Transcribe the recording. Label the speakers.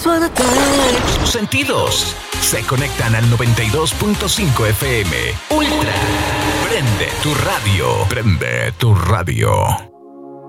Speaker 1: just wanna die.
Speaker 2: Sus sentidos se conectan al 92.5 FM. Ultra. Prende tu radio. Prende tu radio.